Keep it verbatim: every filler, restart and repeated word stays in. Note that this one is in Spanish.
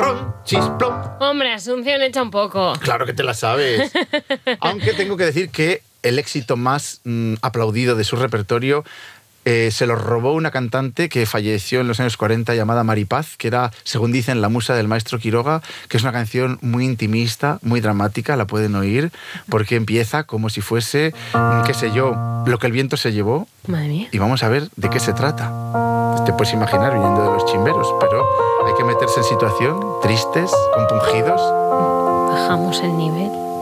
Ron, chisplom. Hombre, Asunción echa un poco. Claro que te la sabes. Aunque tengo que decir que el éxito más mm, aplaudido de su repertorio eh, se lo robó una cantante que falleció en los años cuarenta llamada Maripaz, que era, según dicen, la musa del maestro Quiroga, que es una canción muy intimista, muy dramática, la pueden oír, porque empieza como si fuese, qué sé yo, lo que el viento se llevó. Madre mía. Y vamos a ver de qué se trata. Te puedes imaginar viniendo de los chimberos, pero hay que meterse en situación, tristes, compungidos. Bajamos el nivel.